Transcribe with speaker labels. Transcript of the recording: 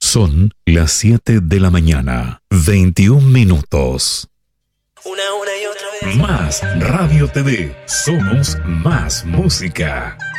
Speaker 1: Son las 7 de la mañana, 21 minutos.
Speaker 2: Una y otra vez.
Speaker 1: Más Radio TV. Somos más música.